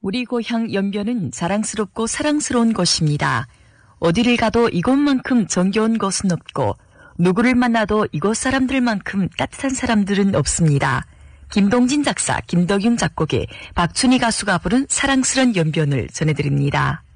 우리 고향 연변은 자랑스럽고 사랑스러운 곳입니다. 어디를 가도 이곳만큼 정겨운 곳은 없고 누구를 만나도 이곳 사람들만큼 따뜻한 사람들은 없습니다. 김동진 작사, 김덕윤 작곡의 박춘희 가수가 부른 사랑스런 연변을 전해드립니다.